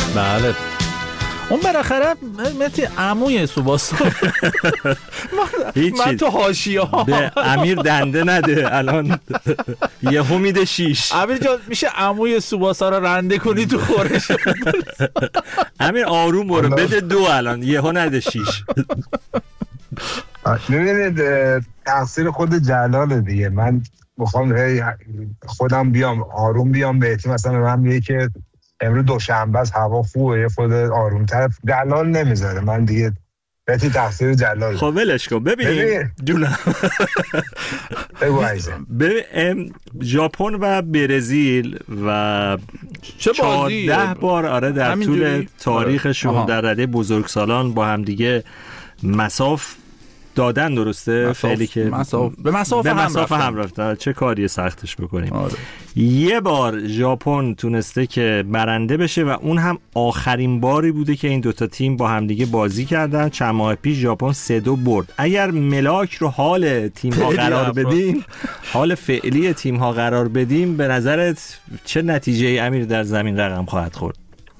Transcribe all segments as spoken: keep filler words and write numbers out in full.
بله اون بالاخره متی عموی سوباسا من تو حاشیه ها به امیر دنده نده الان یهو میده شیش. امیر جان میشه عموی سوباسا رو رنده کنی تو خورش؟ امیر آروم برو بده دو الان یهو نده شیش. ببینید تقصیر خود جلاله دیگه. من میخوام خودم بیام آروم بیام بهتی مثلا من میگه که امروز دوشنبه است هوا خوبه یه خود آرومتر، جلال نمیذاره. من دیگه بهتی تقصیر جلاله. خب ولش کن. ببین جونم ببین ژاپن و برزیل و چهارده بار آره در طول تاریخشون آره. در رده بزرگسالان با هم دیگه مساف دادن، درسته؟ فعلی که مساف به مساف به هم مساف رفتن. هم رفتن. چه کاری سختش بکنیم. آره. یه بار ژاپن تونسته که برنده بشه و اون هم آخرین باری بوده که این دوتا تیم با هم دیگه بازی کردن. چند ماه پیش ژاپن سه دو برد. اگر ملاک رو حال تیم ها قرار بدیم حال فعلی تیم ها قرار بدیم به نظرت چه نتیجه امیر در زمین رقم خواهد خورد؟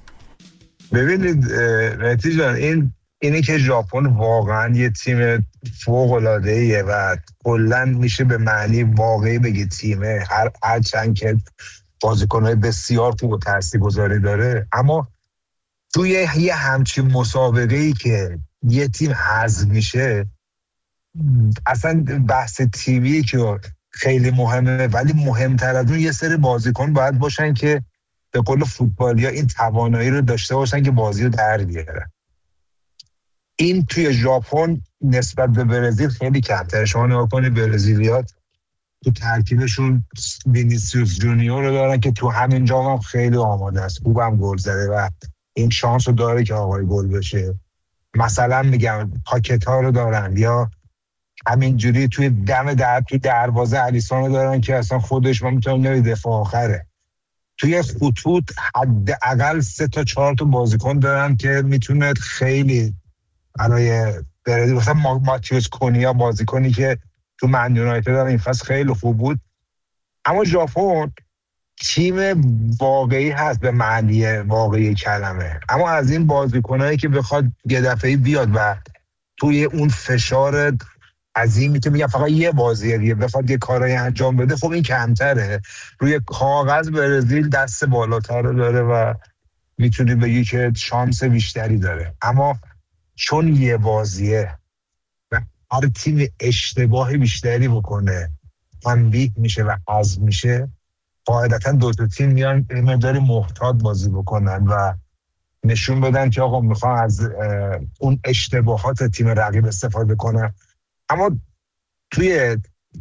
ببینید نتیجه این اینی که ژاپن واقعا یه تیم فوق‌العاده‌ایه و کلاً میشه به معنی واقعی بگه تیمه، هر هرچند که بازیکن‌های بسیار خوب و تاثیرگذاری داره، اما توی یه همچین مسابقه‌ای که یه تیم حذف میشه، اصلا بحث تیمی که خیلی مهمه، ولی مهمتر از اون یه سری بازیکن باید باشن که به قول فوتبالیا این توانایی رو داشته باشن که بازی رو در بیارن. این توی ژاپن نسبت به برزیل خیلی کمتره. شما نگاه کنید برزیلیات تو ترکیبشون وینیسیوس جونیور رو دارن که تو همین جام هم خیلی آماده است، خوبم گل زده و این شانس رو داره که آقای گل بشه. مثلا میگم پاکتا رو دارن یا همینجوری توی دم در تو دروازه الیسون رو دارن که اصلا خودش ما میتونم نوی دفاع آخره. توی خطوط حداقل سه تا چهار تا بازیکن دارن که میتونه خیلی برای برزیل، مثلا ماتیوس کونیا بازیکنی که تو من یونایتد دارن این فصل خیلی خوب بود. اما ژاپن تیم واقعی هست به معنی واقعی کلمه، اما از این بازیکنایی که بخواد یه دفعه‌ای بیاد و توی اون فشار عظیمی که میگم فقط یه بازیه دیگه بخواد یه کارایی انجام بده، خب این کمتره. روی کاغذ برزیل دست بالاتر رو داره و میتونی بگی که شانس بیشتری داره، اما چون یه بازیه و هر تیم اشتباه بیشتری بکنه تنبیه میشه و حذف میشه، قاعدتا دو تا تیم میان مقداری محتاط بازی بکنن و نشون بدن که آقا میخوان از اون اشتباهات تیم رقیب استفاده کنن. اما توی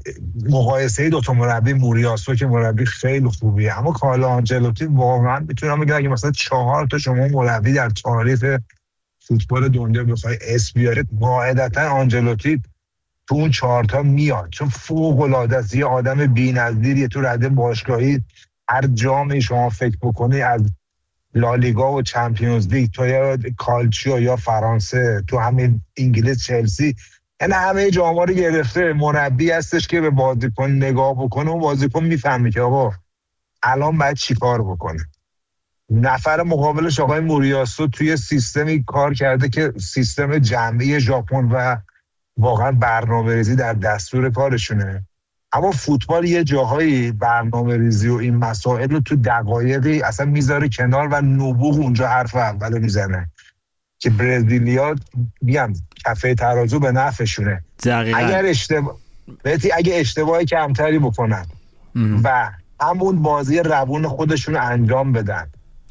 مقایسه دو تا مربی، موریاسو که مربی خیلی خوبیه، اما کارلو آنجلوتی واقعا میتونم بگم اگه مثلا چهار تا شما مربی در تاریخ فوتبال دنیا بخوای اسم بیارید، قاعدتا آنجلوتی تو اون چهار تا میاد، چون فوق العاده است. یه آدم بی‌نظیریه تو رده باشگاهی. هر جامی شما فکر بکنی، از لالیگا و چمپیونز لیگ تو یا کالچیو یا فرانسه، تو همین انگلیس چلسی، یعنی همه جام‌ها رو گرفته. مربی هستش که به بازیکن نگاه بکنه و بازیکن میفهمه که آقا الان باید چی کار بکنه. نفر مقابلش آقای موریاسو توی سیستمی کار کرده که سیستم جمعی ژاپن و واقعا برنامه‌ریزی در دستور کارشونه. اما فوتبال یه جاهایی برنامه‌ریزی و این مسائل رو تو دقایقی اصلا میذاره کنار و نبوغ اونجا حرف اول میزنه که برزیلیا میگم کفه ترازو به نفعشونه. دقیقاً. اگر اشتباه بهتی اگه اشتباهی کمتری بکنن ام. و همون بازی روون خودشون انجام بدن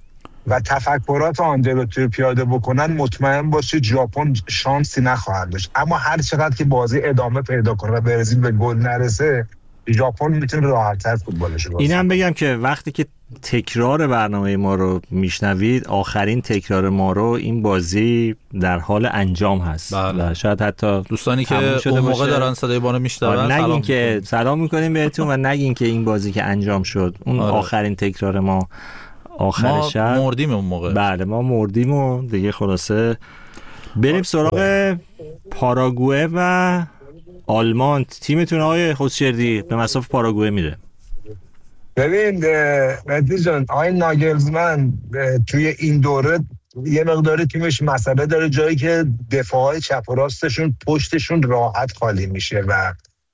و تفکرات آنجلوتی رو پیاده بکنن، مطمئن باشه ژاپن شانسی نخواهد داشت. اما هر چقدر که بازی ادامه پیدا کنه و برزیل به گل نرسه، ژاپن میتونه راحت‌تر فوتبالش بازی. اینم بگم که وقتی که تکرار برنامه ما رو میشنوید، آخرین تکرار ما رو این بازی در حال انجام هست. بله. شاید حتی دوستانی که اون موقع باشه. دارن صدای ما رو میشنون نگین که سلام میکنیم بهتون و نگین که این بازی که انجام شد اون آره. آخرین تکرار ما آخر ما شب مردیم اون موقع. بله ما مردیم و دیگه خلاصه بریم سراغ پاراگوئه و آلمان. تیمتون آقای خسشردی به مساف پاراگوئه میره. ببین مهدی جان، آقای ناگلزمن توی این دوره یه مقداری تیمش مسئله داره، جایی که دفاعهای چپ و راستشون پشتشون راحت خالی میشه و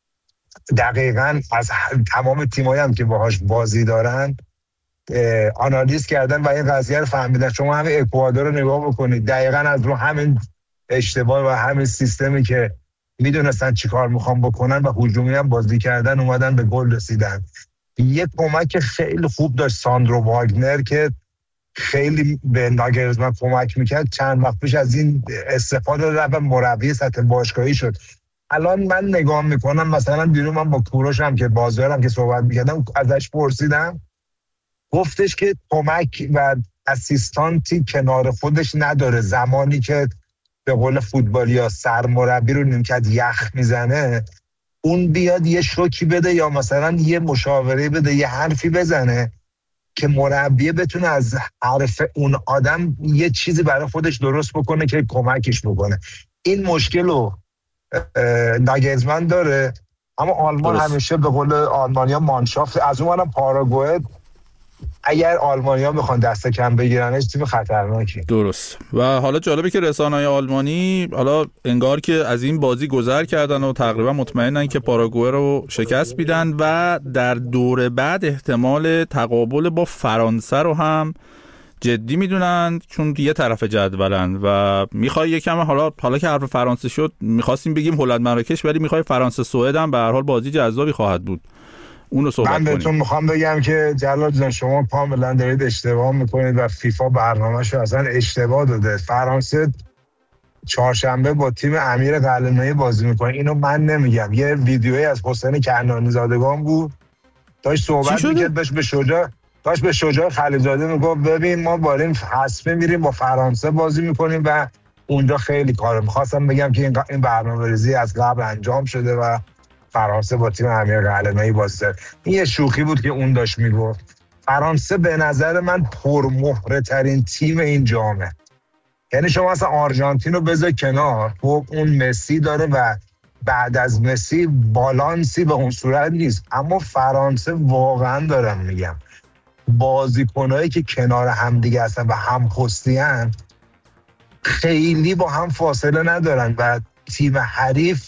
دقیقاً از تمام تیمایی هم که باهاش بازی دارن آنالیز کردن و این قضیه رو فهمیدن. شما همین اکوادور رو نگاه بکنید، دقیقاً از رو همین اشتباه و همین سیستمی که میدونستن چی کار میخوان بکنن و هجومی هم بازی کردن اومدن به گل رسیدن. یک کمک خیلی خوب داشت ساندرو واگنر که خیلی به ناگلزمن کمک میکرد. چند وقت پیش از این استفاده داد و مربی سطح باشگاهی شد. الان من نگاه میکنم مثلا دیروز من با کوروش هم که بازیارم که صحبت میکردم ازش پرسیدم، گفتش که کمک و اسیستانتی کنار خودش نداره. زمانی که به قول فوتبالیا سرمربی رو نیمکت یخ میزنه، اون بیاد یه شوکی بده یا مثلا یه مشاوره بده، یه حرفی بزنه که مربی بتونه از حرف اون آدم یه چیزی برای خودش درست بکنه که کمکش بکنه. این مشکل رو ناگلزمن داره. اما آلمان درست. همیشه به قول آلمانیا مانشافت، از اون منم پاراگوئه اگر آلمانیا میخوان دست کم بگیرنش تیم خطرناکی. درست. و حالا جالبه که رسانه‌های آلمانی حالا انگار که از این بازی گذر کردن و تقریبا مطمئنن که پاراگوئه رو شکست میدن و در دور بعد احتمال تقابل با فرانسه رو هم جدی میدونن، چون یه طرف جدولن و میخوای یکم حالا حالا که حرف فرانسه شد میخواستیم بگیم هلند مراکش، ولی میخوای فرانسه سوئد هم به هر حال بازی جذابی خواهد بود. اون رو صحبت من بهتون کنیم. میخوام بگم که جلال جان شما کاملا دارید اشتباه میکنید و فیفا برنامه‌شو اصلا اشتباه داده. فرانسه چهارشنبه با تیم امیر قلعه‌نویی بازی میکنه. اینو من نمیگم، یه ویدیویی از حسین کنعانی زادگان بود داشت صحبت میکرد، داشت به شجاع داشت به شجاع خلیل‌زاده میگفت ببین ما با این حسبه میریم با فرانسه بازی میکنیم و اونجا خیلی کارو میخواستم بگم که این برنامه‌ریزی از قبل انجام شده و فرانسه با تیم امیر قلعه‌نویی بازی کرد. این یه شوخی بود که اون داشت میگفت. فرانسه به نظر من پرمهره ترین تیم این جامه. یعنی شما اصلا آرژانتین رو بذار کنار، خب اون مسی داره و بعد از مسی بالانسی به اون صورت نیست، اما فرانسه واقعا دارم میگم بازیکنایی که کنار هم دیگه هستن و هم پستی‌ان خیلی با هم فاصله ندارن و تیم حریف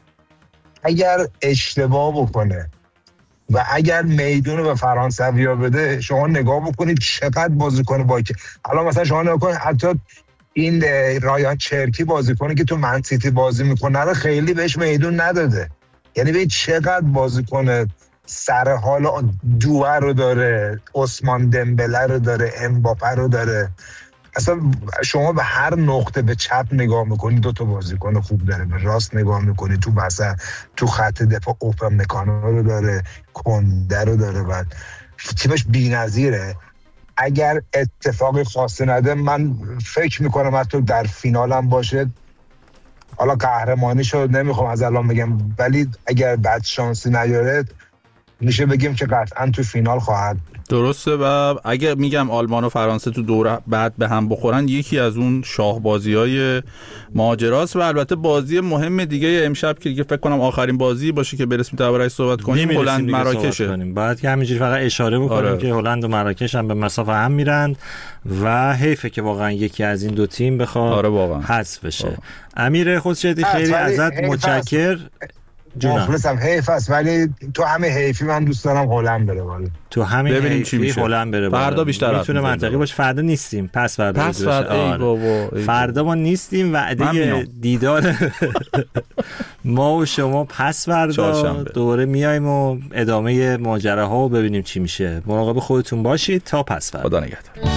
اگر اشتباه بکنه و اگر میدون رو به فرانسوی‌ها بده، شما نگاه بکنید چقدر بازیکن با که الان مثلا شما نگاه کنید حتی این رایان چرکی بازیکنی که تو من سیتی بازی میکنه رو خیلی بهش میدون نداده. یعنی ببین چقدر بازیکن سر حال دوه رو داره، عثمان دمبله رو داره، امباپه رو داره. اصلا شما به هر نقطه به چپ نگاه میکنی دو تا بازیکن خوب داره، به راست نگاه میکنی تو مثلا تو خط دفاع اوپن مکانو رو داره، کنده رو داره و تیمش بی‌نظیره. اگر اتفاقی خاصی نده من فکر میکنم حتی در فینال هم باشه. حالا قهرمانی شد نمیخوام از الان بگم، ولی اگر بد شانسی نیاره میشه بگیم که قطعا تو فینال خواهد. درسته. و اگه میگم آلمان و فرانسه تو دوره بعد به هم بخورن، یکی از اون شاهبازی‌های ماجراست. و البته بازی مهم دیگه امشب که فکر کنم آخرین بازی باشه که برسیم درباره‌اش صحبت کنیم، هلند مراکشه. بعد که همینجوری فقط اشاره بکنیم آره. که هلند و مراکش هم به مسافه هم میرن و حیفه که واقعا یکی از این دو تیم بخواد آره واقعا حذف بشه. امیر خسروی خیلی ازت متشکر. مخلصم. حیف است ولی تو همه حیفی من دوست دارم هلند بره بالا. تو همین حیفی هلند بره بالا. فردا بیشتر میتونه منطقی باشه. فردا نیستیم، پس فردا پس فردا ای بابا ای فردا ما نیستیم. وعده دیدار ما و شما پس فردا دوره میایم و ادامه ماجراها رو ببینیم چی میشه. مراقب خودتون باشید تا پس فردا. خدا نگهدار.